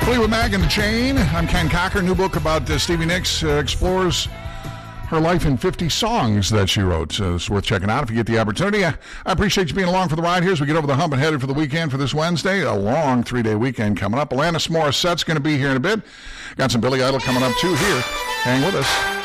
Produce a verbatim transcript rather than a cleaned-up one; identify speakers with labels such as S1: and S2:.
S1: Fleetwood Mac and the Chain. I'm Ken Cocker. New book about uh, Stevie Nicks uh, explores her life in fifty songs that she wrote. So it's worth checking out if you get the opportunity. I, I appreciate you being along for the ride here as we get over the hump and headed for the weekend for this Wednesday. A long three-day weekend coming up. Alanis Morissette's going to be here in a bit. Got some Billy Idol coming up, too, here. Hang with us.